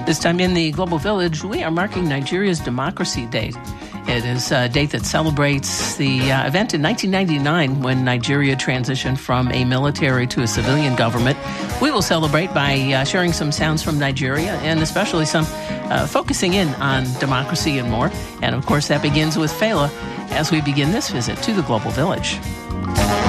This time in the Global Village, we are marking Nigeria's Democracy Day. It is a date that celebrates the event in 1999 when Nigeria transitioned from a military to a civilian government. We will celebrate by sharing some sounds from Nigeria and especially some focusing in on democracy and more. And of course, that begins with Fela as we begin this visit to the Global Village.